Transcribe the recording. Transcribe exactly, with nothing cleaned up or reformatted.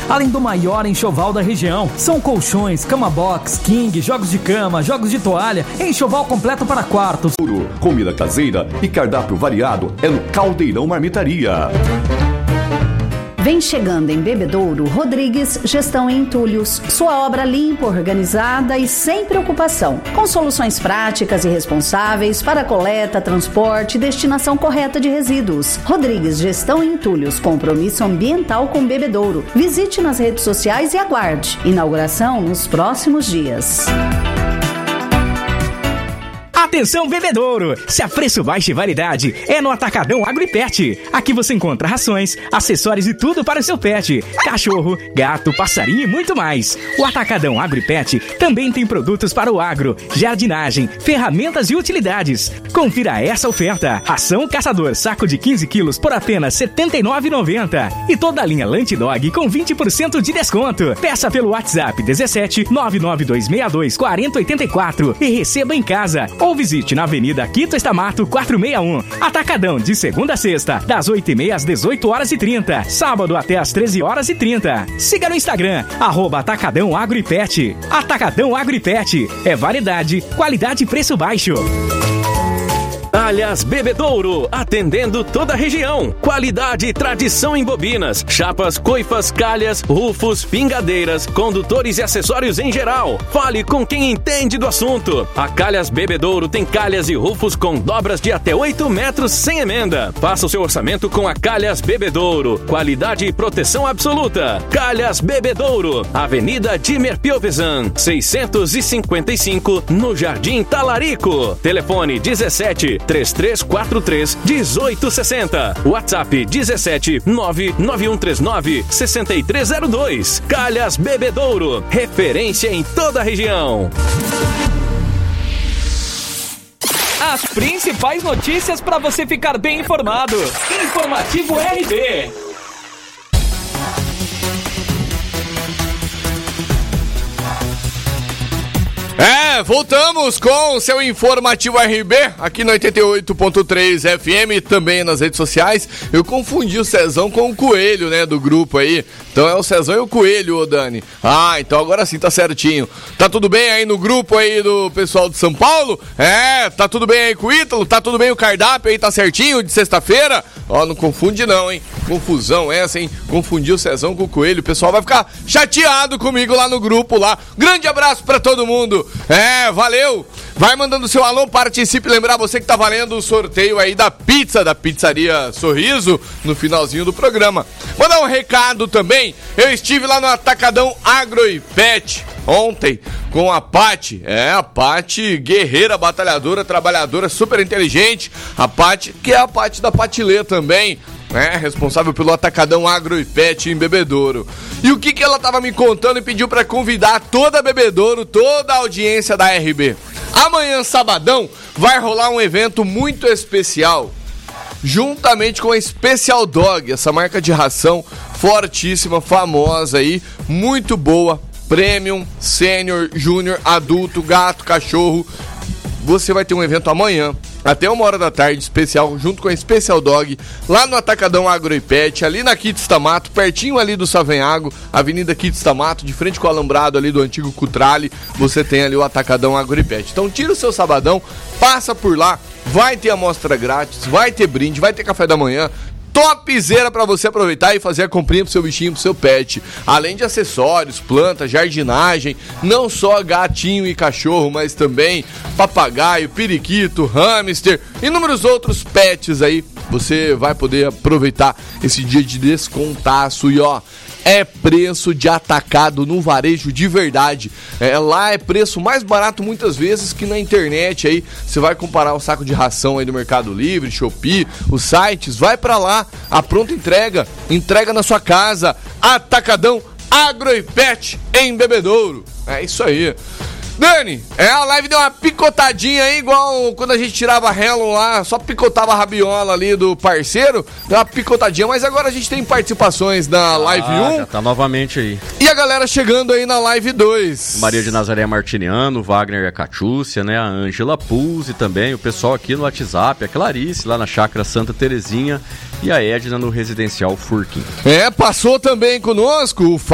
além do maior enxoval da região. São colchões, cama box, king, jogos de cama, jogos de toalha, enxoval completo para quartos. Comida caseira e cardápio variado é no Caldeirão Marmitaria. Vem chegando em Bebedouro, Rodrigues Gestão em Entulhos. Sua obra limpa, organizada e sem preocupação. Com soluções práticas e responsáveis para coleta, transporte e destinação correta de resíduos. Rodrigues Gestão em Entulhos, compromisso ambiental com Bebedouro. Visite nas redes sociais e aguarde. Inauguração nos próximos dias. Atenção, Bebedouro! Se a preço baixo e variedade é no Atacadão Agro e Pet. Aqui você encontra rações, acessórios e tudo para o seu pet. Cachorro, gato, passarinho e muito mais. O Atacadão Agro e Pet também tem produtos para o agro, jardinagem, ferramentas e utilidades. Confira essa oferta. Ração Caçador saco de quinze quilos por apenas setenta e nove reais e noventa centavos. E toda a linha Lunch Dog com vinte por cento de desconto. Peça pelo WhatsApp dezessete nove nove dois seis dois quatro zero oito quatro e receba em casa. Ou visite na Avenida Quito Estamato quatrocentos e sessenta e um. Atacadão de segunda a sexta, das oito e meia às dezoito horas e trinta. Sábado até às treze horas e trinta. Siga no Instagram, arroba Atacadão Agro e Pet. Atacadão Agro e Pet. É variedade, qualidade e preço baixo. Talhas Bebedouro, atendendo toda a região. Qualidade e tradição em bobinas, chapas, coifas, calhas, rufos, pingadeiras, condutores e acessórios em geral. Fale com quem entende do assunto. A Calhas Bebedouro tem calhas e rufos com dobras de até oito metros sem emenda. Faça o seu orçamento com a Calhas Bebedouro. Qualidade e proteção absoluta. Calhas Bebedouro, Avenida Dimer Piovesan, seiscentos e cinquenta e cinco, no Jardim Talarico. Telefone dezessete, três três quatro três, um oito seis zero. WhatsApp dezessete, nove nove um três nove, seis três zero dois. Calhas Bebedouro, referência em toda a região. As principais notícias para você ficar bem informado. Informativo R B. É, voltamos com o seu Informativo R B, aqui no oitenta e oito ponto três F M, também nas redes sociais. Eu confundi o Cezão com o Coelho, né, do grupo aí. Então é o Cezão e o Coelho, ô Dani. Ah, então agora sim tá certinho. Tá tudo bem aí no grupo aí do pessoal de São Paulo? É, tá tudo bem aí com o Ítalo? Tá tudo bem o cardápio aí, tá certinho de sexta-feira? Ó, não confunde não, hein? Confusão essa, hein? Confundiu o Cezão com o Coelho. O pessoal vai ficar chateado comigo lá no grupo lá. Grande abraço pra todo mundo. É, valeu! Vai mandando seu alô, participe. Lembrar você que tá valendo o sorteio aí da pizza da Pizzaria Sorriso no finalzinho do programa. Vou dar um recado também. Eu estive lá no Atacadão Agro e Pet ontem com a Pati. É, a Pati, guerreira, batalhadora, trabalhadora, super inteligente. A Pati, que é a Pati da Patilê também, né? Responsável pelo Atacadão Agro e Pet em Bebedouro. E o que que ela tava me contando e pediu pra convidar toda a Bebedouro, toda a audiência da R B. Amanhã, sabadão, vai rolar um evento muito especial, juntamente com a Special Dog, essa marca de ração fortíssima, famosa aí, muito boa, premium, sênior, júnior, adulto, gato, cachorro. Você vai ter um evento amanhã, até uma hora da tarde, especial, junto com a Special Dog, lá no Atacadão Agro e Pet, ali na Quito Estamato, pertinho ali do Savenhago, Avenida Quito Estamato, de frente com o alambrado ali do antigo Cutrale, você tem ali o Atacadão Agro e Pet. Então tira o seu sabadão, passa por lá, vai ter amostra grátis, vai ter brinde, vai ter café da manhã, topzera pra você aproveitar e fazer a comprinha pro seu bichinho, pro seu pet. Além de acessórios, plantas, jardinagem, não só gatinho e cachorro, mas também papagaio, periquito, hamster, inúmeros outros pets aí. Você vai poder aproveitar esse dia de descontaço e ó, é preço de atacado no varejo de verdade. É, lá é preço mais barato muitas vezes que na internet aí. Você vai comparar o saco de ração aí do Mercado Livre, Shopee, os sites, vai pra lá, a pronta entrega, entrega na sua casa. Atacadão Agro e Pet em Bebedouro. É isso aí. Dani, é, a live deu uma picotadinha aí, igual quando a gente tirava Hellon lá, só picotava a rabiola ali do parceiro, deu uma picotadinha, mas agora a gente tem participações na ah, live um. Já tá novamente aí. E a galera chegando aí na live dois. Maria de Nazaré Martiniano, Wagner e a Catiúcia, né, a Ângela Puzzi também, o pessoal aqui no WhatsApp, a Clarice lá na Chácara Santa Terezinha e a Edna no Residencial Furquim. É, passou também conosco o